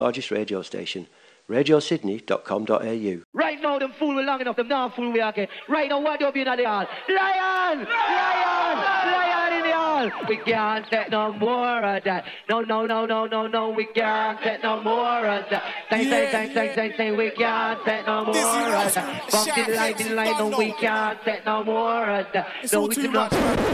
largest radio station, radiosydney.com.au. Right now, them fool we long enough, them not fool we again. Right now, what do you be in the hall? Lion! Lion! Lion in the hall! We can't take no more of that. No, we can't take no more of that. Say, we can't take no more of that. Bumping the light, no, we can't take no more of that. No, we do not.